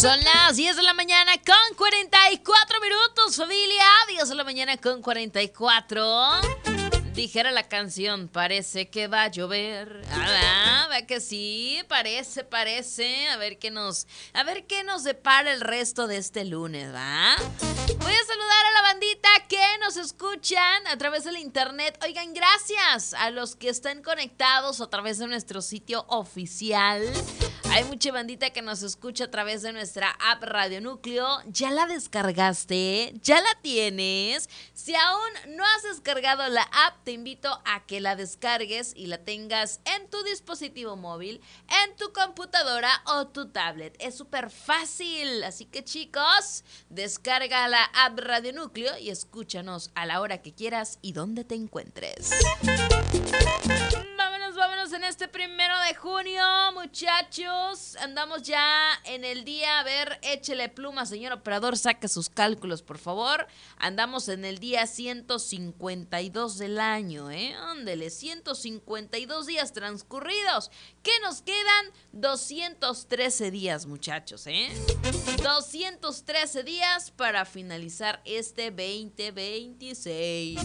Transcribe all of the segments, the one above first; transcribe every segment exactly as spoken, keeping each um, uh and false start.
Son las diez de la mañana con cuarenta y cuatro minutos, familia. diez de la mañana con cuarenta y cuatro. Dijera la canción, parece que va a llover. Ah, ¿va que sí? Parece, parece. A ver qué nos, a ver qué nos depara el resto de este lunes, ¿va? Voy a saludar a la bandita que nos escuchan a través del internet. Oigan, gracias a los que están conectados a través de nuestro sitio oficial. Hay mucha bandita que nos escucha a través de nuestra app Radio Núcleo. ¿Ya la descargaste? ¿Ya la tienes? Si aún no has descargado la app, te invito a que la descargues y la tengas en tu dispositivo móvil, en tu computadora o tu tablet. Es súper fácil. Así que, chicos, descarga la app Radio Núcleo y escúchanos a la hora que quieras y donde te encuentres. Vámonos, vámonos en este primero de junio, muchachos. Andamos ya en el día, a ver, échele pluma, señor operador, saque sus cálculos, por favor. Andamos en el día ciento cincuenta y dos del año, ¿eh? Ándele, ciento cincuenta y dos días transcurridos. ¿Qué nos quedan? doscientos trece días, muchachos, ¿eh? doscientos trece días para finalizar este veinte veintiséis.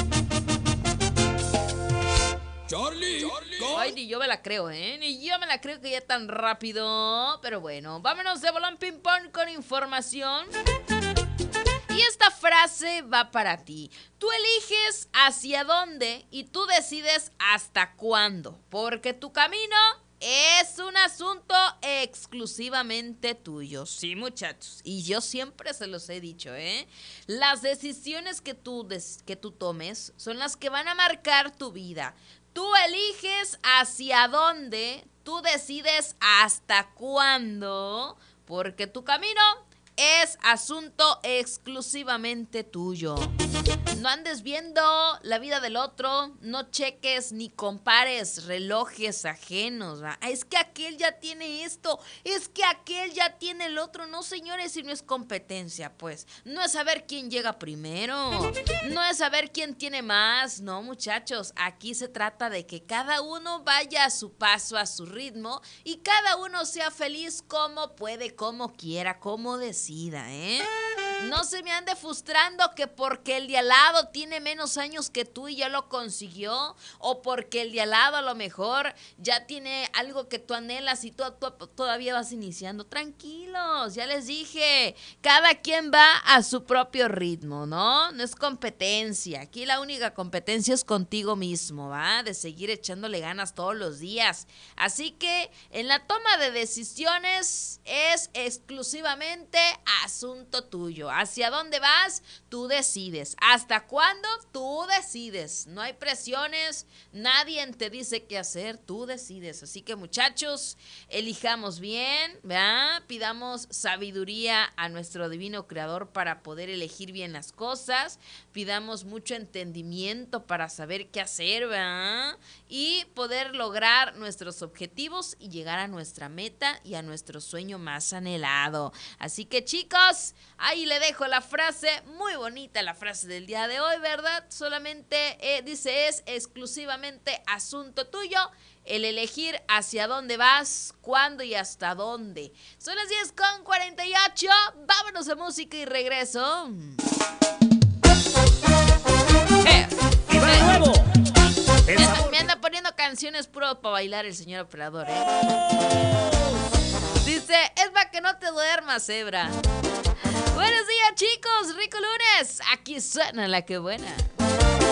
Charlie, Charlie. Ay, ni yo me la creo, ¿eh? Ni yo me la creo que ya tan rápido. Pero bueno, vámonos de bolón ping pong con información. Y esta frase va para ti. Tú eliges hacia dónde y tú decides hasta cuándo. Porque tu camino es un asunto exclusivamente tuyo. Sí, muchachos. Y yo siempre se los he dicho, ¿eh? Las decisiones que tú, des- que tú tomes son las que van a marcar tu vida. Tú eliges hacia dónde, tú decides hasta cuándo, porque tu camino es asunto exclusivamente tuyo. No andes viendo la vida del otro, no cheques ni compares relojes ajenos, ¿va? Es que aquel ya tiene esto, es que aquel ya tiene el otro. No, señores, si no es competencia, pues. No es saber quién llega primero, no es saber quién tiene más. No, muchachos, aquí se trata de que cada uno vaya a su paso, a su ritmo, y cada uno sea feliz como puede, como quiera, como decida, ¿eh? No se me ande frustrando que porque el de al lado tiene menos años que tú y ya lo consiguió, o porque el de al lado a lo mejor ya tiene algo que tú anhelas y tú, tú todavía vas iniciando. Tranquilos, ya les dije, cada quien va a su propio ritmo, ¿no? No es competencia, aquí la única competencia es contigo mismo, ¿va? De seguir echándole ganas todos los días. Así que en la toma de decisiones es exclusivamente asunto tuyo. ¿Hacia dónde vas? Tú decides. ¿Hasta cuándo? Tú decides. No hay presiones, nadie te dice qué hacer, tú decides. Así que, muchachos, elijamos bien, ¿verdad? Pidamos sabiduría a nuestro divino creador para poder elegir bien las cosas. Pidamos mucho entendimiento para saber qué hacer, ¿verdad? Y poder lograr nuestros objetivos y llegar a nuestra meta y a nuestro sueño más anhelado. Así que, chicos, ahí le dejo la frase, muy bonita la frase del día de hoy, ¿verdad? Solamente eh, dice, es exclusivamente asunto tuyo el elegir hacia dónde vas, cuándo y hasta dónde. Son las diez con cuarenta y ocho, vámonos a música y regreso. Eh, y va de nuevo. El Me anda, sabor. me anda poniendo canciones puro para bailar el señor operador, ¿eh? Dice, es para que no te duermas, Zebra. Buenos días, chicos, rico lunes. Aquí suena la que buena.